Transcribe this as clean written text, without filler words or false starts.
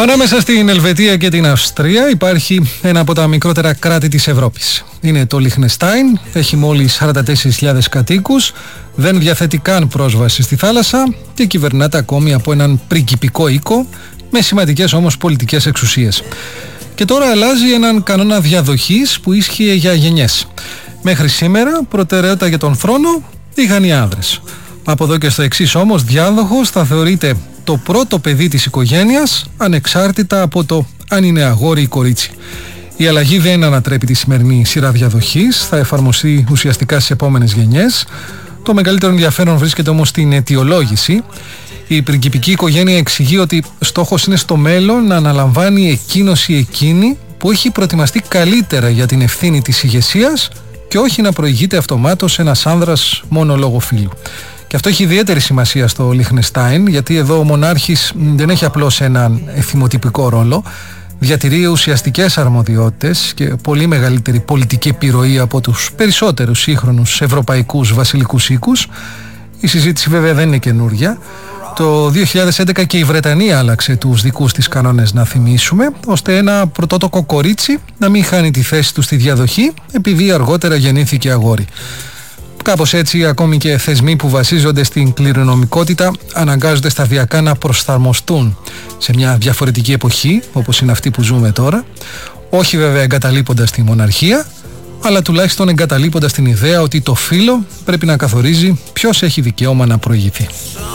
Ανάμεσα στην Ελβετία και την Αυστρία υπάρχει ένα από τα μικρότερα κράτη της Ευρώπης. Είναι το Λιχνεστάιν, έχει μόλις 44.000 κατοίκους, δεν διαθέτει καν πρόσβαση στη θάλασσα και κυβερνάται ακόμη από έναν πριγκιπικό οίκο με σημαντικές όμως πολιτικές εξουσίες. Και τώρα αλλάζει έναν κανόνα διαδοχής που ίσχυε για γενιές. Μέχρι σήμερα προτεραιότητα για τον θρόνο είχαν οι άνδρες. Από εδώ και στο εξής όμως, διάδοχος θα θεωρείται το πρώτο παιδί της οικογένειας, ανεξάρτητα από το αν είναι αγόρι ή κορίτσι. Η αλλαγή δεν ανατρέπει τη σημερινή σειρά διαδοχής, θα εφαρμοστεί ουσιαστικά στις επόμενες γενιές. Το μεγαλύτερο ενδιαφέρον βρίσκεται όμως στην αιτιολόγηση. Η πριγκιπική οικογένεια εξηγεί ότι στόχος είναι στο μέλλον να αναλαμβάνει εκείνος ή εκείνη που έχει προετοιμαστεί καλύτερα για την ευθύνη της ηγεσίας και όχι να προηγείται αυτομάτως ένας άνδρας μόνο λόγω φύλου. Και αυτό έχει ιδιαίτερη σημασία στο Λιχνεστάιν, γιατί εδώ ο μονάρχης δεν έχει απλώς έναν εθιμοτυπικό ρόλο, διατηρεί ουσιαστικές αρμοδιότητες και πολύ μεγαλύτερη πολιτική επιρροή από τους περισσότερους σύγχρονους ευρωπαϊκούς βασιλικούς οίκους. Η συζήτηση βέβαια δεν είναι καινούρια. Το 2011 και η Βρετανία άλλαξε τους δικούς της κανόνες, να θυμίσουμε, ώστε ένα πρωτότοκο κορίτσι να μην χάνει τη θέση του στη διαδοχή επειδή αργότερα γεννήθηκε αγόρι. Κάπως έτσι ακόμη και θεσμοί που βασίζονται στην κληρονομικότητα αναγκάζονται σταδιακά να προσαρμοστούν σε μια διαφορετική εποχή όπως είναι αυτή που ζούμε τώρα, όχι βέβαια εγκαταλείποντας τη μοναρχία, αλλά τουλάχιστον εγκαταλείποντας την ιδέα ότι το φύλο πρέπει να καθορίζει ποιος έχει δικαίωμα να προηγηθεί.